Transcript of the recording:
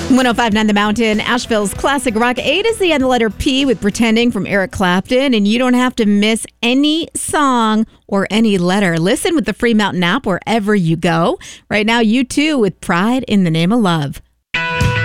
105.9 The Mountain, Asheville's classic rock. A to Z and the letter P with Pretending from Eric Clapton. And you don't have to miss any song or any letter. Listen with the free Mountain app wherever you go. Right now, U2 with Pride in the Name of Love.